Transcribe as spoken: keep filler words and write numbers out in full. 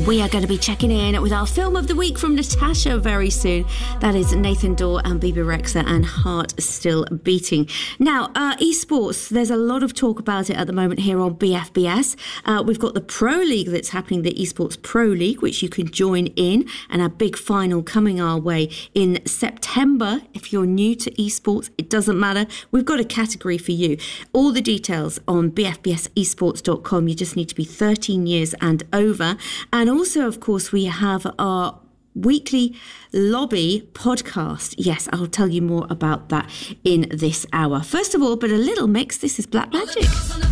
We are going to be checking in with our film of the week from Natasha very soon. That is Nathan Dawe and Bebe Rexha and Heart Still Beating. Now, uh, esports, there's a lot of talk about it at the moment here on B F B S. Uh, we've got the Pro League that's happening, the Esports Pro League, which you can join in, and our big final coming our way in September. If you're new to esports, it doesn't matter. We've got a category for you. All the details on b f b s esports dot com. You just need to be thirteen years and over. And also, of course, we have our weekly lobby podcast. Yes, I'll tell you more about that in this hour. First of all, but a little mix. This is Black Magic.